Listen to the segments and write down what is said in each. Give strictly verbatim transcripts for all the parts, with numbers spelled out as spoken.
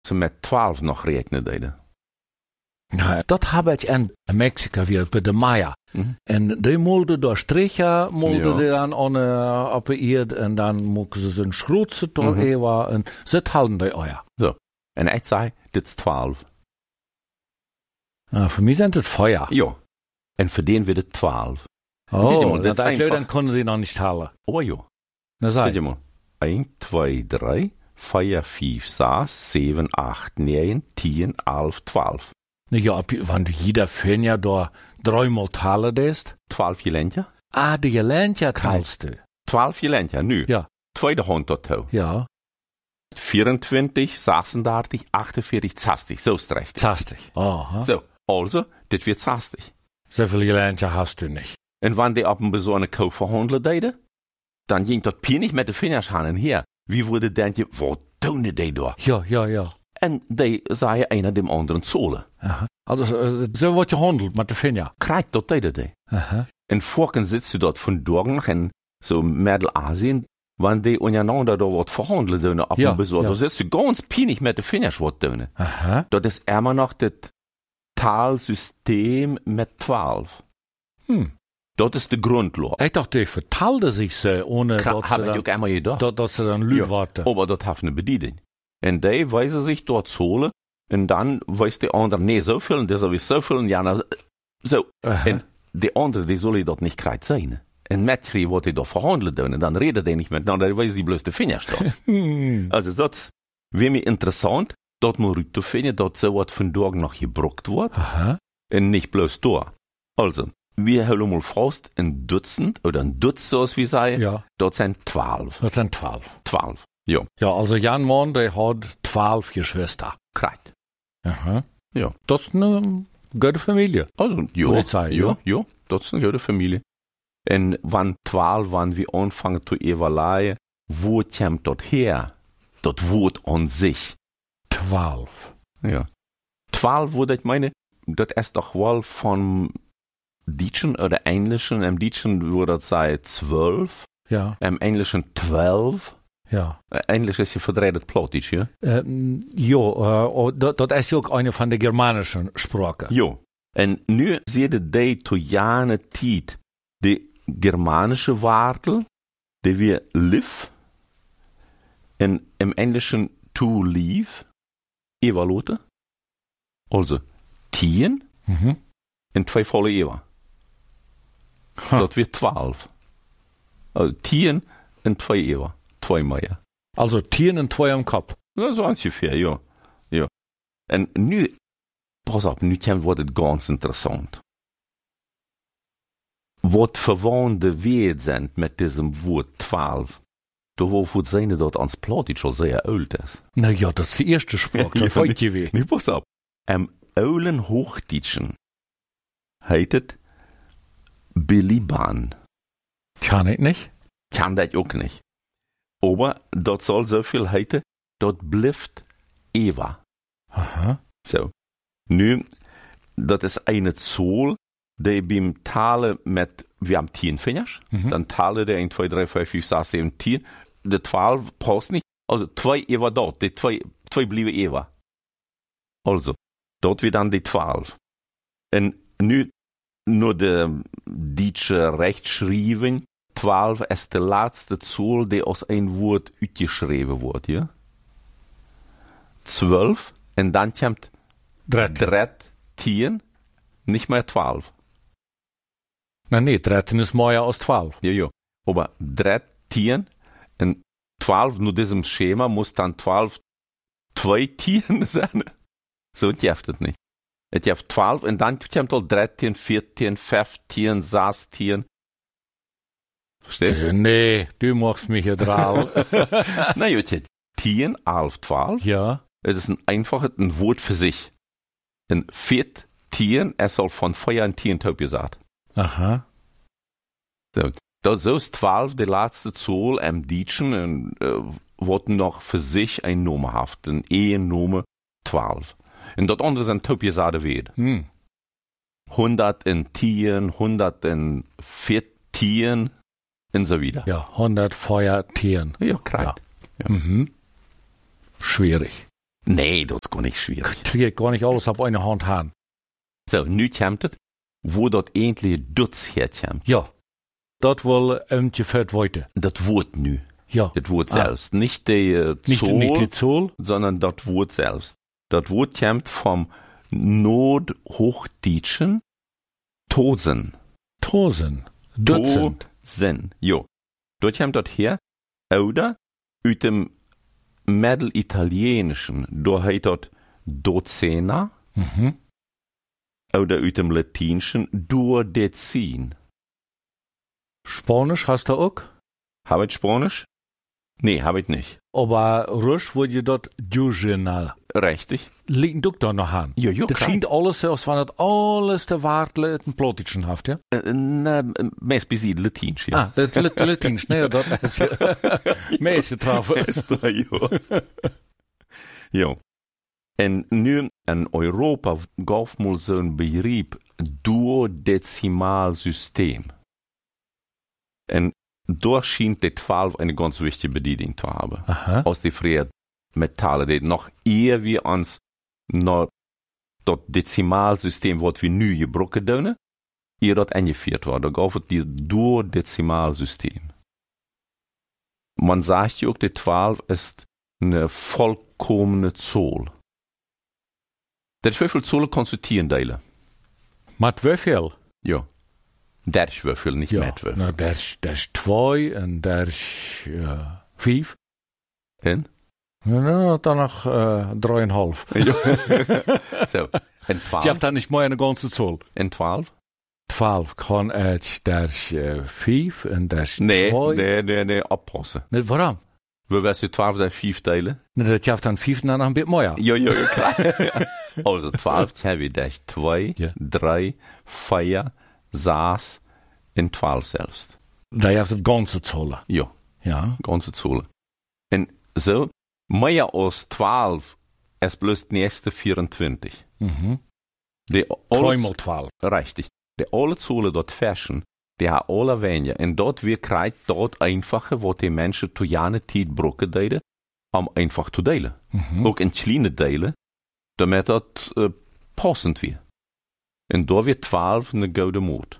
sie mit zwölf noch rechnen deden. Ja, dat habe ich in Mexiko wieder bei der Maya. Mhm. En die molde door strichen, molde Ja. die dan on, uh, op de eerd en dan mochten ze zijn schrootse door Mhm. ewa en ze houden die oja. So. Und ich sage, das ist zwölf. Nou, voor mij zijn het feuer. Ja. Und für den wird es zwölf. Oh, Seht ihr mal, das dat ist ich glaube, einfach- dann können die noch nicht halen. Oh ja. Na Seht sei. ihr mal. eins, zwei, drei, vier, fünf, sechs, sieben, acht, neun, zehn, elf, zwölf. Na ja, ob, wenn jeder Fan ja da dreimal talen ist. zwölf Jelentja? Ah, die Jelentja talst du. zwölf Jelentja, nu. Ja. Tweede hand tot toe. Ja, vierentwintig, zesendertig, achtundvierzig, zestig. So ist recht. zestig. Aha. So. Also, das wird zestig. So viel Jelentja hast du nicht. Und wenn die auf einem besonderen Kauf verhandeln deden, dann ging das Pier nicht mit den Fingers an her. Wie wurde denn die, wo tun die da? Ja, ja, ja. Und die sagen einer dem anderen zahlen. Aha. Also, äh, so wird gehandelt mit der Finja. Krijgt dat deden die. Aha. En vorken sitzt du dort von Dorgen en so Mittelasien, wenn die untereinander da wat verhandeln doen ab Ja, und besor. ja. Da sitzt du ganz pinig mit den Fingers wat doen. Aha. Dat is immer noch das Talsystem mit zwölf. Hm. Dat is de Grundlage. Ich dachte, die vertalde sich so, ohne dass Habe sie ich dann, auch einmal gedacht. dat, dass sie dann Lüd Ja. warten. Aber dat hat eine Bedienung. Und die weisen sich dort zahlen und dann weiß die andere, nee, so viel und der soll so viel und ja, na, so. Aha. En die andere, die sollen dort nicht krijt zijn. En met die wordt die dort verhandelt doen. En dan reden die nicht met, nou, dan weisen die bloß de vingers da. Hm. Also dat wäre mir interessant, dort mal rüber zu finden, dort so wat von dort noch gebruckt wird. Aha. Und nicht bloß da. Also, wir haben mal fast ein Dutzend, oder ein Dutzend, so wie sagen, Ja, dort sind zwölf. das sind zwölf. Zwölf. Ja, Ja, also Jan Mann, der hat zwölf Geschwister. krijt. Aha. Ja. Das ist eine gute Familie. Also, ja, Polizei, ja, ja. ja, dat is een goede familie. En wann twaalf, wann wir anfangen zu evaluieren, wo kommt dort her? Dat Wort an sich. Zwölf. Ja. Twaalf, wo ich meine, das ist doch wohl von Deutschen oder Englischen. Im Deutschen würde das sein zwölf, Ja, im Englischen zwölf. ja. Englisch ist ja verdreht Plattdeutsch, ja? Ähm, ja, äh, oh, das, das ist ja auch eine von den germanischen Sprachen. Ja. En nu zitten die to jane tijd de Germanische Wortel, die wir live, en im Englischen to leave, evaluate. Also, tien Mhm. en twee volle eeuwen. Ha. Dat wird zwölf. Also, tien en twee eeuwen. Twee meer. Also Tieren und zwei am Kopf. Dat is ongeveer, ja. Ja. En nu, pas op, nu wordt het ganz interessant. Wat verwandte wir sind mit diesem Wort zwölf, da wo wo seine dort ans Plattdeutsch schon sehr alt ist. Na ja, das ist die erste Sprache. Ja, Das weiß ich wie. Nee, pass auf. Im alten Hochdeutschen heißt Biliban. Kann ich nicht. Kann das auch nicht. Aber dort soll so viel heißen, dort bleibt Eva. Aha. So. Nu, dat is eine Zahl, die beim Talen mit, wir haben tien Fingers, Mhm. dann talen die eins, zwei, drei, vier, fünf, sechs, sieben, tien. De twaalf passt nicht. Also zwei Eva dort, die zwei, zwei blieben Eva. Also, dort wird dann die zwölf. Und nu, nur de deutsche Rechtschreibung, zwölf ist die letzte Zahl, die aus ein Wort uitgeschrieben wird, ja? zwölf, und dann kommt Dretten. Dret, tien, nicht mehr zwölf. Na nee, dretten ist mehr als zwölf. Ja, ja. Aber dret, tien, und zwölf, nur diesem Schema muss dann zwölf, zwei tien sein. So darf das nicht. Es darf zwölf, und dann kommt halt drettien, vierzehn, fünfzehn, sechzehn. Verstehst du? Nee, du machst mich hier drauf. Na gut, tien, elf, zwölf. Ja. Es ist ein einfaches ein Wort für sich. Ein viert Tieren, es soll von Feuer und Tieren taub gesagt. Aha. So, dort so ist zwölf die letzte Zahl im Deutschen und äh, wird noch für sich ein Name haft, ein Ehenname zwölf. Und dort andere sind taub gesagt Werte. Hm. hundert in Tieren, hundert in vier Tieren und so wieder. Ja, hundert Feuer Tieren. Ja, krank. Ja. Mhm. Schwierig. Nee, das ist gar nicht schwierig. Krieg gar nicht alles auf eine Hand haben. So, nu kommt es, wo dort endlich Dutz herkommt. Ja. Dat wohl ungefähr weiter. Das Wort nu. Ja. Das Wort Ah. selbst. Nicht der Nicht, Zoll, nicht die Zoll. sondern das Wort selbst. Das Wort kommt vom Nordhochdeutschen Tosen. Tosen. Dutzend. Tosen. Jo. Dort kommt das her. Oder aus dem Mittelitalienischen. Da heißt das Dozena. Mhm. Oder aus dem Latinischen Duodecin. Spanisch hast du auch. Hab ich Spanisch? Nee, hab ich nicht. Aber Russisch wurde dort Dujinal. Richtig? Liegen du da noch an? Ja, ja, Das klar. scheint alles, als wenn das alles der Wartle ein Plotitschen haft, ja? Äh, na, meist besied Latinsch, ja. Ah, das ist Latinsch, ne, das ist ja. Meeste trafen. Ist da, ja. Ja. En nu in Europa gaf mal so ein Begriff Duodezimalsystem. En da schien die zwölf eine ganz wichtige Bedeutung zu haben. Aha. Aus den frühen Metallen, die noch eher wie ans noch das Dezimalsystem, was wir nu gebrochen haben, eher das eingeführt war. Da gab es dieses Duodezimalsystem. Man sagt ja auch, die zwölf ist eine vollkommene Zahl. Der Würfel Zolle kannst du Tieren teilen. Mit Würfel? Ja. Der Würfel, nicht Ja. mit Würfel. Nou, dat is, dat is twee en dat is uh, vijf. En? Nou, dan nog uh, drieënhalf. Ja. So. En Je twaalf? hebt dan niet meer een ganze zahl. En twaalf? Twaalf kan het, dat is uh, vijf en dat is Nee, twee. nee, nee, nee, oppassen. Nee, waarom? We willen twaalf door vijf delen. Nee, dat je hebt dan vijf en dan nog een beetje meer. Ja, ja, ja, klar. Also twaalf hebben we dus twee, Ja. drie, vier, zes en twaalf zelfs. Dat je hebt het ganze zahl. Ja, Ja. ganze Zahlen. En zo, meer als twaalf is bloß de nächste vierentwintig. Mhm. Die Zweimal twaalf. Richtig. Die alle Zahlen dort fashion, die haben alle weniger. Und dort wir kriegt dort einfacher, wo die Menschen zu jene Zeit brauchen deden, um einfach zu delen. Mhm. Auch in kleine delen, damit das äh, passend wird. Und da wird twaalf eine gute Mut.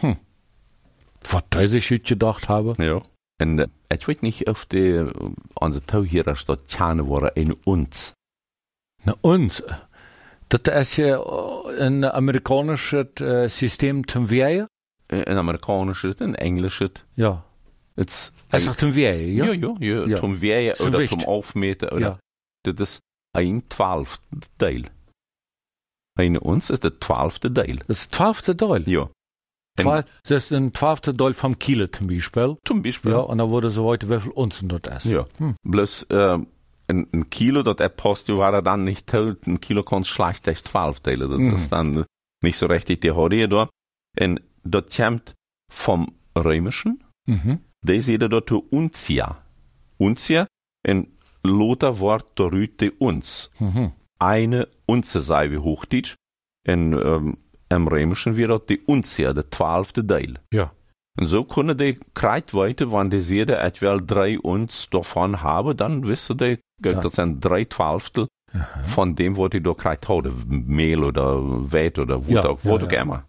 Wat hij zich uitgedacht hebben. Ja. Und äh, ich weiß nicht, ob die, äh, unsere Tau hier, dass dort Tjane waren, in uns. Nou, ons. Dat is je een Amerikanisch uh, systeem ten weeën. In Amerikanisch, in Englisch, Ja. it's, Hij zegt ten weeën, ja? ja, ja, ja, Ja. zum Wehen Zum oder Wicht. zum Aufmeten, oder. Ja. Das ist ein zwölfte Teil. Eine uns ist der zwölfte Teil. Dat is het twaalfde deel. Ja. Twaalf, dat is een twaalfde deel van Kiele, zum Beispiel. Zum Beispiel. Ja, en dan worden ze weten hoeveel onsen dat is. Ja. Hm. Bloß, äh, ein, ein Kilo, das er postet, war er dann nicht tot. Ein Kilo kannst schlecht echt zwölf teilen. Das Mhm. ist dann nicht so richtig die Horror da. Und das kommt vom Römischen. Mhm. Das ist jeder dort Unzia. Unzia, ein Lothar Wort der Rüte uns. Mhm. Eine Unze sei wie Hochdeutsch. Und ähm, im Römischen wird dort die Unzia, der zwölfte Teil. Ja. Und so können die Kreitweite, wenn die Seele etwa drei uns davon haben, dann wissen die, Ja. das sind drei Zwölftel Aha. von dem, was die da gekriegt haben. Mehl oder Weit oder wo Ja, auch, wo ja, auch ja. immer.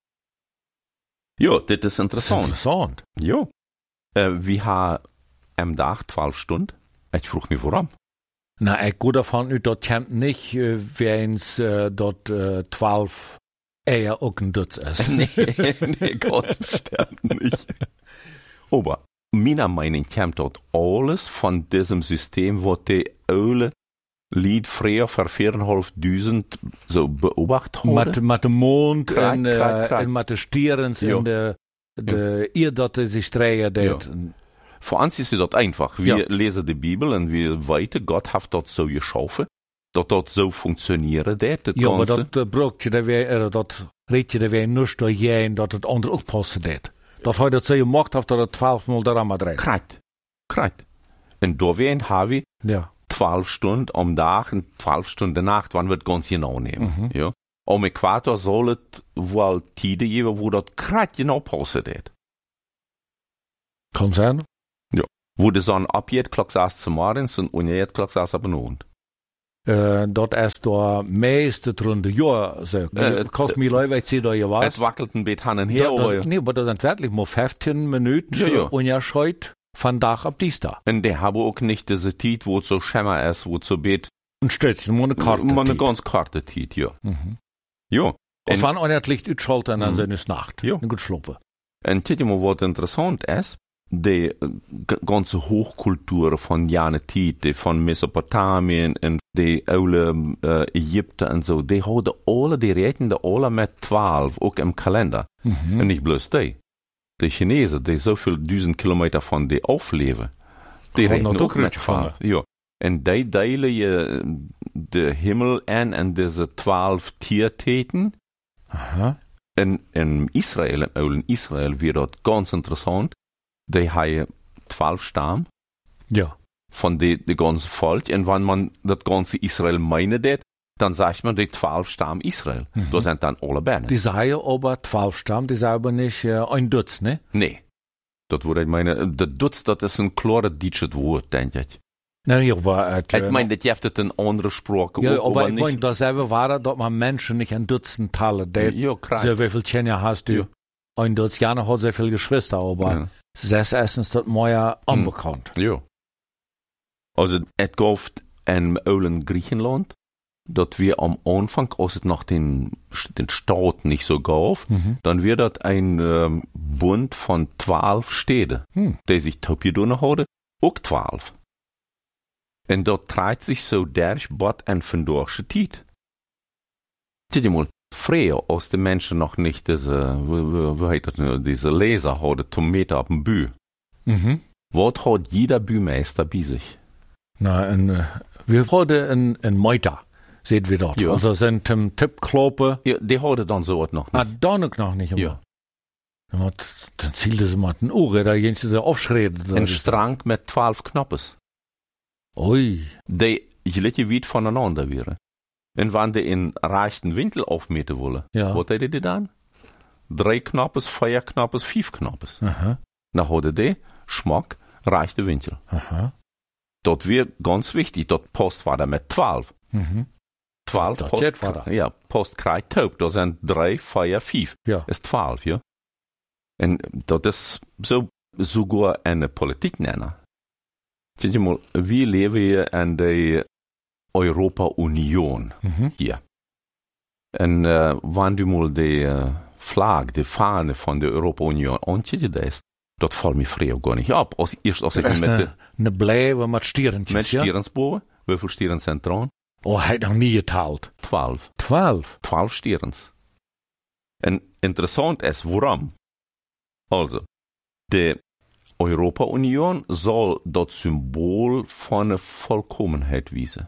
Ja, das ist Dat is interessant. interessant. Ja. Äh, wir haben am Tag zwölf Stunden. Ich frage mich, warum. Nou, ik ga ervan uit dat Camp niet uh, weens uh, dat uh, twaalf eier ook een Dutz is. nee, nee, ganz bestimmt nicht. Aber meiner Meinung nach kommt dort alles von diesem System, was die alle Lied früher für viereinhalbtausend so beobachtet haben. Met, met de mond Krijt, en, uh, krijt, krijt. en met de stierens Ja. en de, de eer dat hij zich strijden deed. Für uns ist es dort einfach. Wir Ja. lesen die Bibel und wir weiter, Gott hat dort so geschaffen, dass dort so funktioniert, das Ja, maar Ganze. dat uh, broekt je er weer, uh, dat reed je er weer niet door jij en dat het ander ook passen deed. Dat hij dat zo gemaakt heeft dat het twaalfmaal de rammer dreigt. Krijt, krijt. Und da werden wir Ja. zwölf Stunden am Tag und zwölf Stunden Nacht, wann wird ganz genau nehmen. Mhm. Ja. Am Äquator soll es wohl Tide geben, wo das gerade genau passen wird. Kan zijn. Wo die Sonne abgeht, klockt es zum Morgens und unten klockt es ab und Uh, dat is door meeste runde jaar, zeg. Eh, Het kost me leuk, weet je, dat je was. Het wakkelt een beetje aan en her. Dat, dat, aber- nee, maar dat is werkelijk maar vijftien minuten Ja, ja. onderscheid van dag op dienstag. En die hebben ook niet deze tijd, wo het zo schemmer is, wo het zo beet. Een stukje, maar een karte. Maar een tijd. ganz korte tijd, ja. Mhm. Ja. Of En, van wanneer het licht uitschalten en dan Mhm. zijn het nacht. Ja. En goed slopen. en dit is maar wat interessant is, de eh, g- ganze Hochkulturen van jane tijd, die van Mesopotamien en de oude uh, Egypte en zo, die houden alle, die rekenen alle met twaalf, ook im kalender. Mhm. En niet bloos die. De Chinezen, die zoveel duizend kilometer van die afleven, die Hadden rekenen dat ook ook met rutje van. twaalf. Ja. En die delen je de hemel aan en deze twaalf tierteten. Aha. En in Israël, in oude Israël, weer dat ganz interessant. Die hebben twaalf stam Ja. van de, de ganze volk. En wanneer man dat ganze Israël meinen deed, dan zegt man die twaalf stam Israël. Mhm. Dat zijn dan alle bijna. Die zeiden aber twaalf stam, die zeiden aber nicht uh, ein Dutz, ne? Nee. Dat wordt, ik meine, dat doet, dat is een klare Duitse woord, denk ik. Nee, ja, aber het, Ik meine, dat heeft het een andere spraak ja, ook, aber ich meine, niet. da selber war das, dass man Menschen nicht ein Dutzend teilen. Der, Ja, klar. so wie viel Kinder hast du? Ja. Ein Dutz, Jana hat sehr viele Geschwister, aber Ja. das Essen ist das mehr unbekannt. Ja. Also, het gauft in oude Griechenland, dat wir am Anfang, als het noch den, den Staat nicht so gab, Mhm. dann wird das ein ähm, Bund von zwölf Städten, Hm. die sich topiedonne hadden, auch zwölf. Und dort treibt sich so durch bot en vandaagse tijd. Zit je mal, früher, als die Menschen noch nicht diese, wie, wie, wie heißt das, nu, diese Laser hadden, Tomaten auf dem Bü. Mhm. Was hat jeder Bühmeister bei sich? Na, en, uh, wir hadden een, een Meuter, seht wir dort. Ja. Also sind um, Tippkloppen, Ja, die hadden dan zo wat nog ah, niet. da noch noch nicht immer. Ja. Ja. Dann zielten sie mal den Uhr, da gehen sie so aufschreden. Een strang met twaalf knoppes. Ui. Die gelijk weit voneinander wären. En wanneer die in reichten Winkel aufmeten wollen, Ja. wat deden die dan? Drei knoppes, vier knoppes, vijf knoppes. Aha. Dan hadden die Schmack, reichte Winkel. Aha. Dat weer ganz wichtig, dat Post war da met twaalf. Mhm. twaalf Dat Post, jet war da. ja, Post krijgt taub. Dat zijn drei, vier, vijf. Ja. Is twaalf, ja. En dat is zo, sogar een politiek nennen. Zie je mal, we leven hier in de Europa-Union Mhm. hier. En uh, wanneer du mal de uh, vlag, de fahne van de Europa-Union aanziet, dat, dat valt me vrij gar niet op. Als, eerst als ik Das ist met, de, eine, eine Bleibe mit Stierentjes, met ja? stierensboven, hoeveel stierens zijn er aan? Oh, hij heeft nog niet geteld. Twaalf. Twaalf. Twaalf stierens. En interessant is waarom. Also, de Europa-Union soll dat symbool van de volkomenheid wijzen.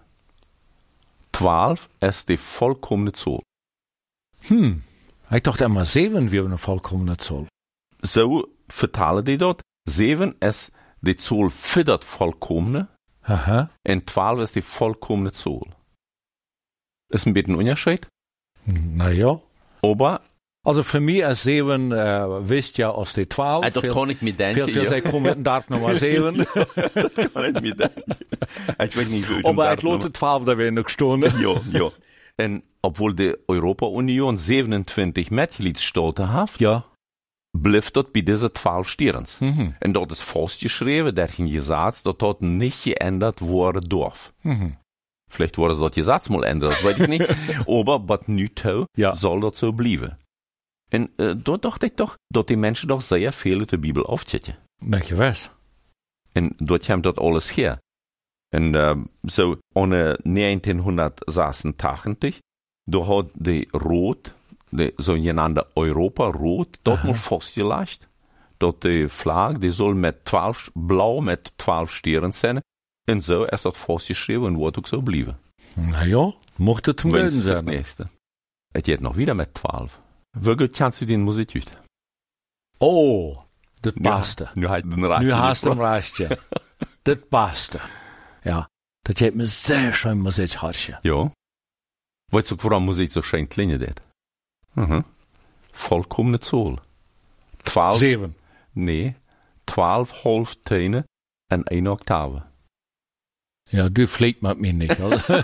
Twaalf is de volkomene zahl. Hm. Ich dachte immer, sieben wäre eine vollkommene Zahl. Zo vertalen die dat. Zeven is de zahl für dat volkomene Aha. en twaalf is de volkomene zahl. Ist ein bisschen ein Unterschied, Naja. aber Also für mich ist sieben, äh, wisst ja, aus den zwölf. äh, das kann ich mir denken. Für, für ja. sie kommen Tag Nummer sieben. Das kann ich mir denken. Ich weiß nicht, wie Aber ich lote zwölf, da wäre noch Stunde. Ja, ja. En obwohl die Europa-Union siebenundzwanzig Mitgliedsstaaten hat, Ja. bleibt dort bei diese zwölf Stierens. Mhm. Und dort ist festgeschrieben, der hat gesagt, dass dort nicht geändert worden darf. Mhm. Vielleicht wurde das Gesetz mal ändert, weiß ich nicht. Aber was nicht Ja. soll dort so bleiben. Und äh, dort dachte ich doch, dass die Menschen doch sehr viel uit de Bibel aufzitten. Na, je weiß. Und dort haben dort alles her. Und äh, so, ohne negentienhondertsechsundachtzig, da hat die Rot, die sogenannte Europa-Rot, dort Aha. mal festgelegt, dass die Flagge, die soll mit zwölf, blau mit zwölf Sternen sein. Und so ist das festgeschrieben und wird auch so bleiben. Naja, mochte zum Gelden Wenn's das sein. nächste. Es geht noch wieder mit zwölf. Wie gut kannst du den Musik üben? Oh, das Beste. Nu halt den Rest. Nu hast du im Restje. Das Beste. Ja. Das hat mir sehr schön Musik hartje. Ja. Weißt du, warum Musik so schön klingen det? Mhm. Vollkommene Zahl. Zwölf, Sieben. nee, zwölf Halbtöne en eine Oktave. Ja, du fliegt mit mir nicht. Also.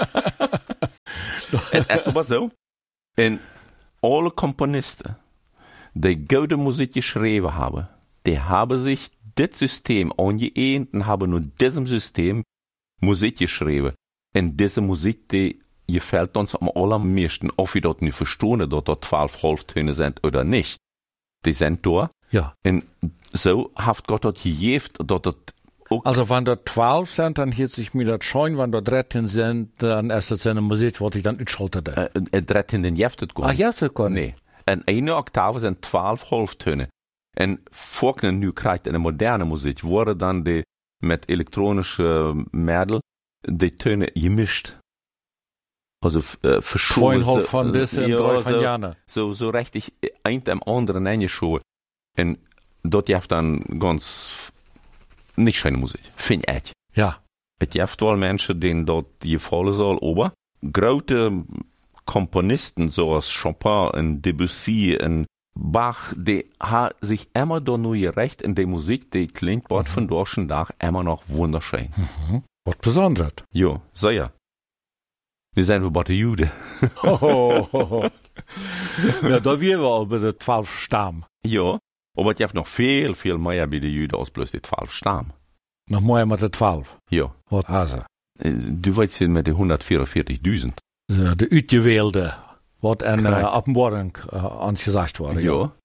Es ist aber so, en alle Komponisten, die gute Musik geschrieben haben, die haben sich das System angeeint und haben nur diesem System Musik geschrieben. Und diese Musik, die gefällt uns am allermeisten, ob wir dort nicht verstehen, dass dort zwölf Halbtöne sind oder nicht. Die sind da. Ja. Und so hat Gott dort gegeben, dass dort auch. Also, wenn dort zwölf sind, dann hielt sich mir das schon, wenn dort dreizehn sind, dann ist das eine Musik, was ich dann utschaltete. Äh, äh, dreizehn, den jeftet gar Ach, nicht. jeftet gar nicht? Nee. En eine Oktave sind zwölf Halbtöne. En vorne nu krijgt eine moderne Musik, worden dann die mit elektronischen Mitteln die Töne gemischt. Also äh, verschoben. Zweieinhalb von diese und drei von jene. So, so richtig ein am anderen eingeschoben. Und dort gibt dann ganz nicht schöne Musik, finde ich. Ja. Es gibt wohl Menschen, denen dort gefallen soll, aber große Komponisten, zoals Chopin und Debussy und Bach, die haben sich immer da nur gerecht in der Musik, die klingt mhm. von deutschen Tag immer noch wunderschön. Mhm. Was Besonderes. Ja, sehr. Wir sind aber die Juden. Oh, oh, oh. Ja, da wir wir bei den zwölf Stamm. Ja, aber es gibt noch viel, viel mehr bei den Juden als bloß die zwölf Stamm. Noch mehr mit den zwölf? Ja. Was also? Du weißt mit den hundertvierundvierzigtausend. So, de uitgewählte, wat in uh, Offenbarung uh, ans gesagt wurde. Ja. ja.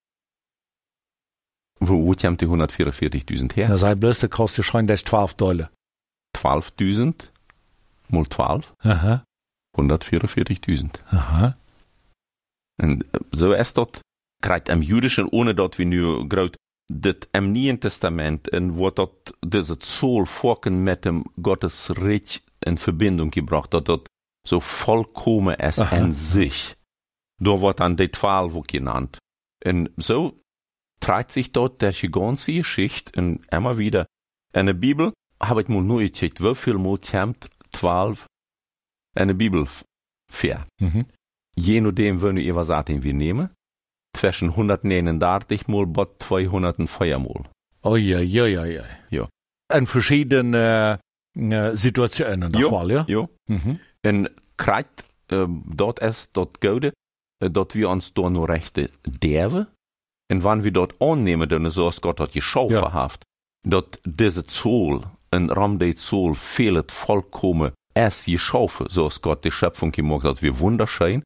Wo, wo kommt die hundertvierundvierzigtausend her? Ja, sei bloß, der kostet schon das zwölf Dollar. zwölftausend mal zwölf? Aha. hundertvierundvierzigtausend. Aha. Und so ist das, gerade am Jüdischen, ohne dort wie nu groß, das im Neuen Testament, und wo dort diese Zoll vorken mit dem Gottesreich in Verbindung gebracht, dass dort so vollkommen ist Aha. in sich. Da wird dann die zwölf genannt. Und so trägt sich dort die ganze Geschichte und immer wieder. In der Bibel habe ich mal nur gecheckt, wie viel Mal kommt zwölf in der Bibel vor. Mhm. Je nachdem, wenn wir was sagen, wir nehmen, zwischen hundertneunundachtzig Mal bis zweihundertvier Mal. Oh ja, ja, ja, ja. Ja. In verschiedenen äh, Situationen, das ja, Fall, ja? Ja. Mhm. Und kriegt, äh, dort ist dort Gode, äh, dort wir uns da nur rechte derwe. Und wenn wir dort annehmen, dann so als Gott dort geschaffen ja. hat, dort diese Zoll, ein Raum der Zoll, fehlt vollkommen, es geschaffen, so als Gott die Schöpfung gemacht hat, wie wunderschön,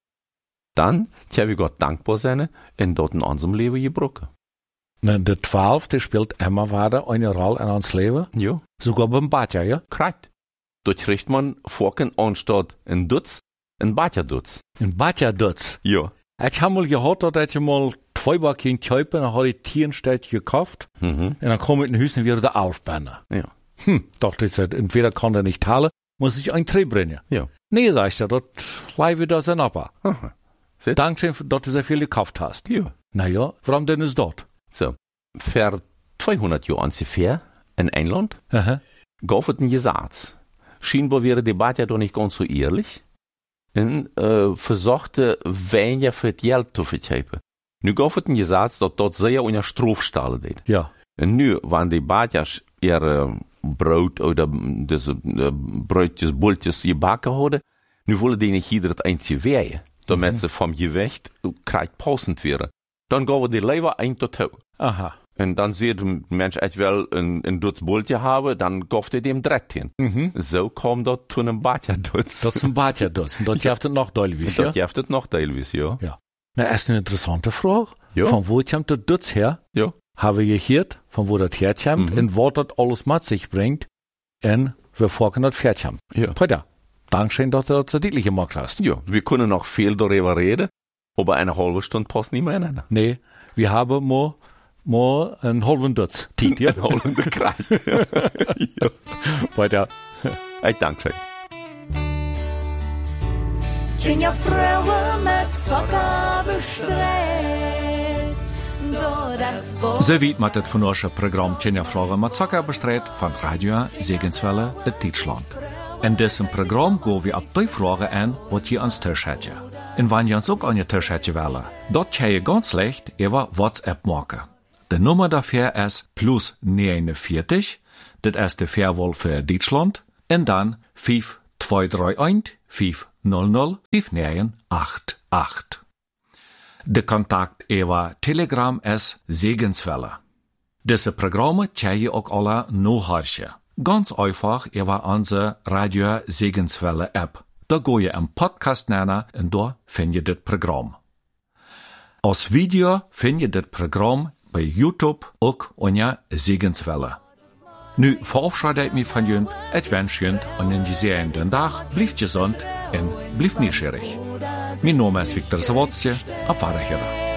dann, tja, wir Gott dankbar sein, und dort in unserem Leben gebrochen. Und der zwölf, der spielt immer weiter eine Rolle in uns Leben. Ja. Sogar beim Badja, ja? Kriegt. Dort kriegt man vorken anstatt ein Dutz, ein Badja-Dutz. Ein Badja-Dutz? Ja. Ich habe mal gehört, dass ich mal zwei Backen kaufen, dann habe ich Tierenstädt gekauft, Mhm. und dann komme ich in den Hüsten wieder da aufbauen. Ja. Hm, dachte ich, entweder kann der nicht teilen, muss ich ein Dreh bringen. Ja. Nee, sag ich dir, dort leih wir das in Appa. Aha. Dankeschön, dass du so viel gekauft hast. Ja. Naja, warum denn ist dort? So. Vor zweihundert Jahren ungefähr, in England, Aha. gab es ein Gesetz. Scheinbar wäre die Debatte ja doch nicht ganz so ehrlich. Und äh, versuchte weniger für das Geld zu verkaufen. Nu gab es ein Gesetz, dass dort sehr unter Strafstelle steht. Ja. Und nu, wenn die Badjas ihre Brot oder diese äh, Brötjes, Bultjes gebacken hadden, nu wollen die nicht jeder das einzige wehen, damit Mhm. sie vom Gewicht krijgt passend wäre. Dann gaven die lieber ein tot toe. Aha. Und dann sieht der Mensch echt wel een, een Dutz Bultje haben, dann gaf er dem dreizehn. Mhm. So kam das zu einem Badja-Dutz. Das ist ein Badja-Dutz. Und dort Ja. gibt es noch Dolvis, Das ja? gibt es noch teilweise, ja. Ja. Na, erst eine interessante Frage. Ja. Von wo kommt der Dutz her? Ja. Habe ich gehört, von wo das herkommt, Mhm. und was das alles mit sich bringt, und wir vorken das herkommt. Ja. Peter, Dankeschön, dass du das so deutlich gemacht hast. Ja, wir können noch viel darüber reden, aber eine halbe Stunde passt nicht mehr ineinander. Nee, wir haben mal, mal einen halben Dutz. Tiet, ja? Ein halber Kreis. Ja. Peter. Ich danke schön. Tjenja vrouwen met sokken bestreed. Door das Volk. So weit mit das von unserem Programm Tjenja Fragen mit Zucker bestreut von Radio Segenswelle in Deutschland. In diesem Programm gehen wir auf die Fragen an, was ihr ans Tisch hättet. Und wenn ihr uns auch an den Tisch hättet wollen, dort kann ihr ganz leicht über WhatsApp machen. Die Nummer dafür ist plus neunundvierzig, das ist die Fairwahl für Deutschland, En dan vijf twee drie een vijf nul nul vijf negen acht acht. De contact Eva Telegram is Segenswelle. Diese Programme kann je ook alle nachhören. Ganz einfach über unsere Radio Segenswelle App. Da go je een Podcast nennen en daar vind je dit Programm. Als Video vind je dit Programm bei YouTube ook onder Segenswelle. Nu verabschiede ik me van jullie. Ik wens jullie een gezegende dag. Blijf gezond en blijf nieuwsgierig. Mijn naam is Victor Zawodje. Op Wiederhören.